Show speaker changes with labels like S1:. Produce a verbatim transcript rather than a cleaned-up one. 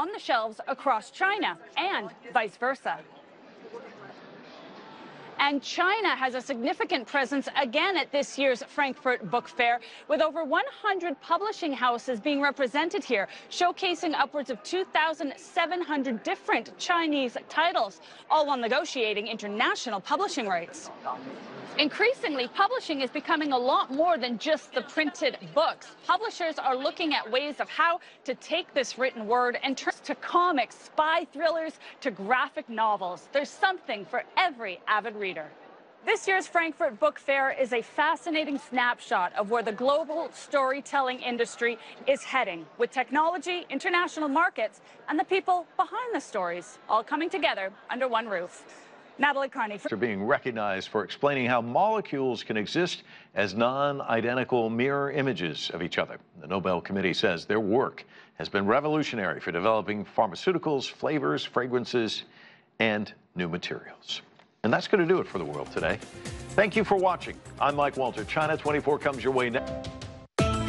S1: on the shelves across China and vice versa. And China has a significant presence again at this year's Frankfurt Book Fair, with over one hundred publishing houses being represented here, showcasing upwards of two thousand seven hundred different Chinese titles, all while negotiating international publishing rights. Increasingly, publishing is becoming a lot more than just the printed books. Publishers are looking at ways of how to take this written word and turn it to comics, spy thrillers, to graphic novels. There's something for every avid reader. This year's Frankfurt Book Fair is a fascinating snapshot of where the global storytelling industry is heading, with technology, international markets, and the people behind the stories all coming together under one roof. Natalie Carney.
S2: Are being recognized for explaining how molecules can exist as non-identical mirror images of each other. The Nobel Committee says their work has been revolutionary for developing pharmaceuticals, flavors, fragrances, and new materials. And that's going to do it for The World Today. Thank you for watching. I'm Mike Walter. China twenty-four comes your way next.